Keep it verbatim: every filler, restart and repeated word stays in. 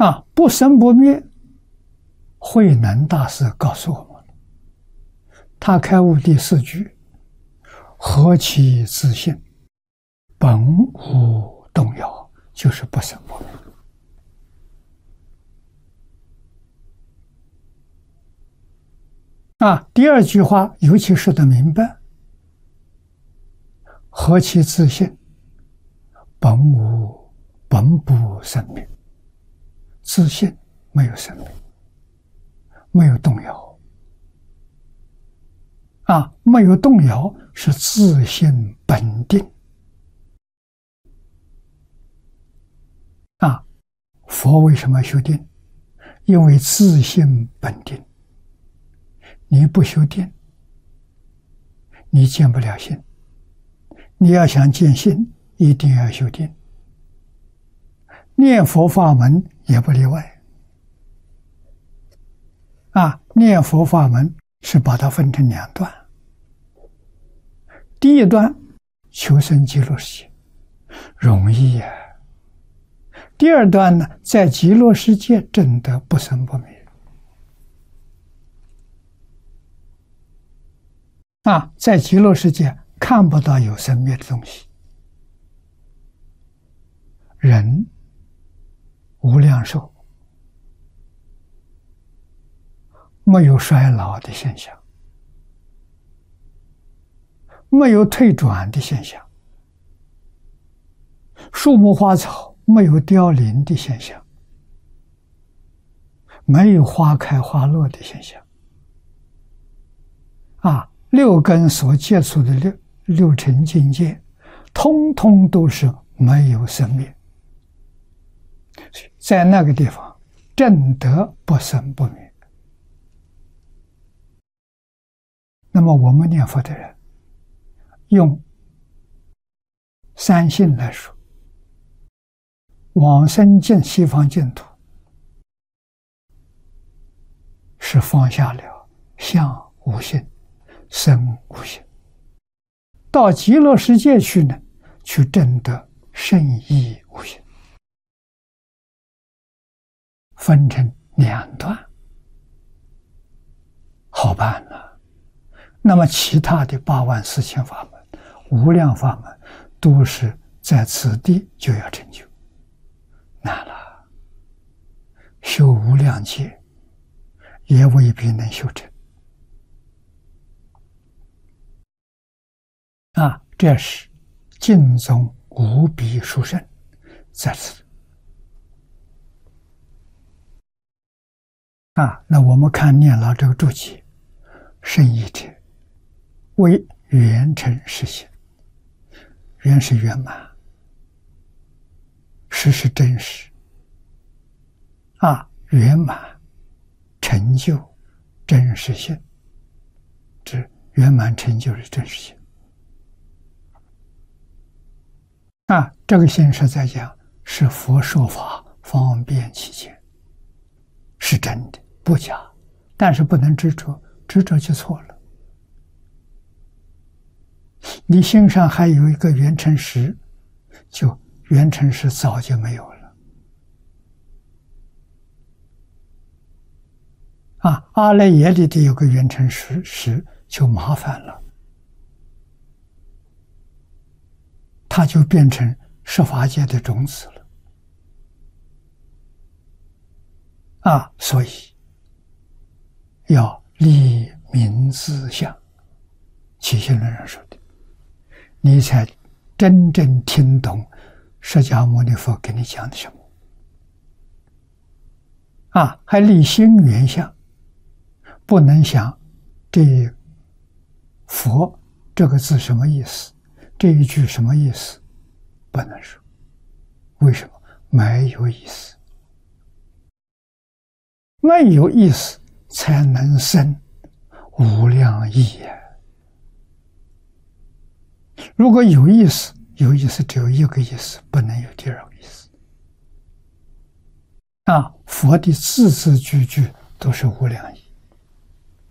啊，不生不灭。慧能大师告诉我们，他开悟第四句：何其自性，本无动摇，就是不生不灭。啊，第二句话尤其说得明白：何其自性，本无本不生灭。自性没有生命，没有动摇。啊，没有动摇是自性本定。啊，佛为什么修定？因为自性本定。你不修定，你见不了性。你要想见性，一定要修定。念佛法门也不例外。啊，念佛法门是把它分成两段。第一段求生极乐世界，容易呀、啊。第二段呢，在极乐世界证得不生不灭。啊，在极乐世界看不到有生灭的东西，人无量寿，没有衰老的现象，没有退转的现象，树木花草没有凋零的现象，没有花开花落的现象。啊，六根所接触的六六尘境界，通通都是没有生灭。在那个地方证得不生不灭。那么我们念佛的人，用三性来说，往生净西方净土是放下了相无性、生无性，到极乐世界去呢，去证得圣义无性。分成两段，好办了。那么其他的八万四千法门、无量法门，都是在此地就要成就，难了。修无量劫，也未必能修成。啊，这是净宗无比殊胜，在此。啊，那我们看念老这个注解，圣义者，为圆成实性。圆是圆满，实是真实。啊，圆满成就真实性，这圆满成就是真实性。啊，这个性实在讲是佛说法方便起见，是真的不假，但是不能执着，执着就错了。你心上还有一个圆成实，就圆成实早就没有了。啊，阿赖耶里的有个圆成实实就麻烦了，它就变成十法界的种子了。啊，所以要立名自相，起信论上说的，你才真正听懂释迦牟尼佛给你讲的什么。啊，还立心原相，不能想这佛这个字什么意思，这一句什么意思，不能说。为什么？没有意思。没有意思才能生无量义呀。如果有意思，有意思只有一个意思，不能有第二个意思。啊，佛的字字句句都是无量义。